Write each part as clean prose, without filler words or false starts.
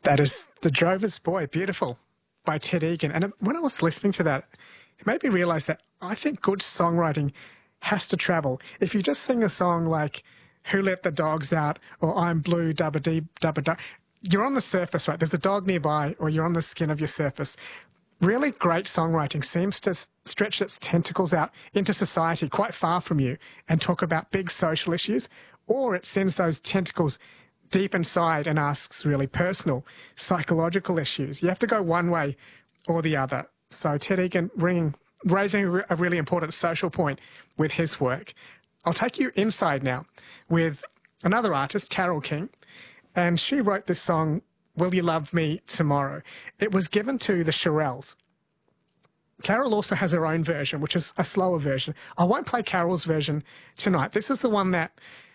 That is The Drover's Boy, beautiful, by Ted Egan. And when I was listening to that, it made me realise that I think good songwriting has to travel. If you just sing a song like Who Let the Dogs Out or I'm Blue, Dubba Dee, Dubba Da, you're on the surface, right? There's a dog nearby or you're on the skin of your surface. Really great songwriting seems to stretch its tentacles out into society quite far from you and talk about big social issues, or it sends those tentacles deep inside and asks really personal psychological issues. You have to go one way or the other. So Ted Egan raising a really important social point with his work. I'll take you inside now with another artist, Carole King, and she wrote this song, Will You Love Me Tomorrow? It was given to the Shirelles. Carole also has her own version, which is a slower version. I won't play Carole's version tonight. This is the one that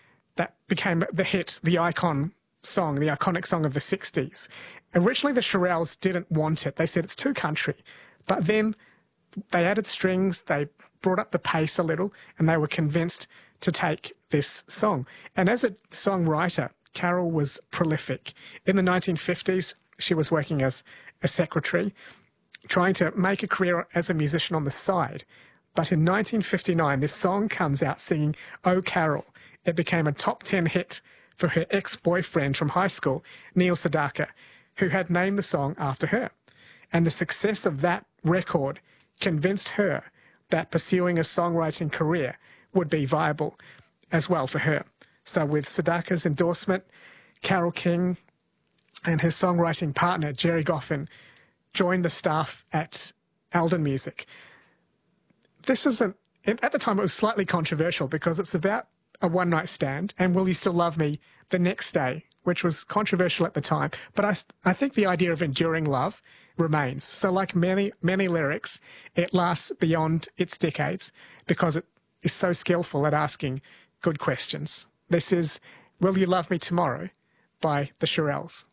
became the hit, the iconic song of the 60s. Originally, the Shirelles didn't want it. They said it's too country. But then they added strings, they brought up the pace a little, and they were convinced to take this song. And as a songwriter, Carole was prolific. In the 1950s, she was working as a secretary, trying to make a career as a musician on the side. But in 1959, this song comes out singing, Oh, Carole. It became a top 10 hit for her ex-boyfriend from high school, Neil Sedaka, who had named the song after her. And the success of that record convinced her that pursuing a songwriting career would be viable as well for her. So with Sedaka's endorsement, Carole King and her songwriting partner, Gerry Goffin, joined the staff at Alden Music. This is at the time it was slightly controversial because it's about a one-night stand and Will You Still Love Me the next day, which was controversial at the time. But I think the idea of enduring love remains. So like many lyrics, it lasts beyond its decades because it is so skillful at asking good questions. This is Will You Love Me Tomorrow by the Shirelles.